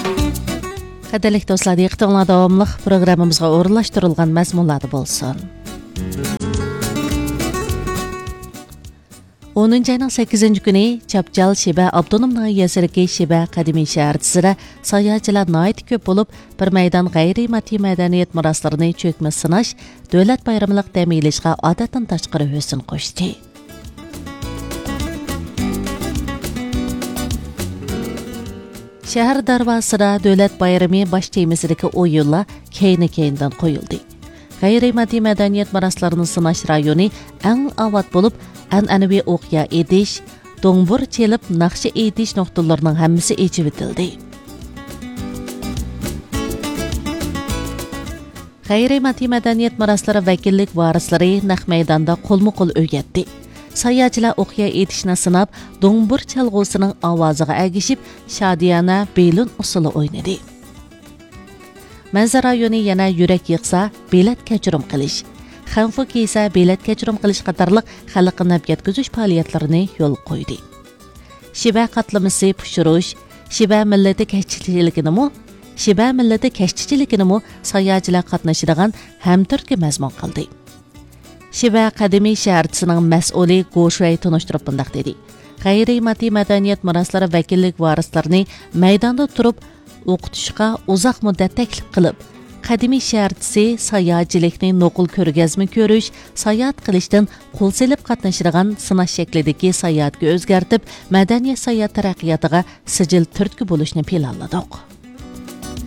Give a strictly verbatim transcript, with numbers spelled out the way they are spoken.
Qadirlik dostlar, diqqətinizə davamlıq proqramımızğa o'rinlashtirilgan mazmunlarda bo'lsin. o'ninchi ayning sakkizinchi kuni Chapjal Shiba Abdunum nahiyasidagi Shiba qadimiy shaharchasida sayohatchilar nihoyat ko'p bo'lib, bir maydon g'ayriy maddiy madaniyat meroslarini cho'kma sinash, davlat bayramliq dam olishga odatdan tashqari husn qo'shdi. Shahar darvozasida davlat bayrami bosh temasidagi o'yinlar keyni-keyindan qo'yildi. G'ayriy maddiy madaniyat meroslarini sinash rayoni eng avvat bo'lib, an'anaviy o'qya edish, do'ngbur chelib naqsha edish nuqtalarining hammasi echib etildi. G'ayriy maddiy madaniyat meroslari vakillik varislari naq maydonda qo'lma-qo'l o'rgatdi. Sayohatchilar o'qya etishni sinab, do'ngbur chalg'usining ovoziga agishib, shodiyona belun usuli o'ynadi. Manzara rayoni yana yurak yiqsa, bilet kechirim qilish, xanfu kiysa bilet kechirim qilish qatorliq xalqni yetkazish faoliyatlarini yo'l qo'ydi. Shiba qatlamasi pushirish, Shiba millati kashchichiligini, Shiba millati kashchichiligini sayohatchilar qatnashadigan hamturtga mazmun qildi. Shiba qadimiy shaharchasining mas'uli Go'shay tunishtirib bundaq dedi. G'ayriy maddiy madaniyat meroslari vakillik varislarini maydonda turib o'qitishga uzoq muddat taklif qilib, qadimiy shaharchasi sayohatchilikni nuqul ko'rgazma ko'rish, sayohat qilishdan qo'l selib qatnashadigan sinash shaklidagi sayohatga o'zgartib, madaniyat sayohat taraqqiyotiga sijil turtki bo'lishni planladik.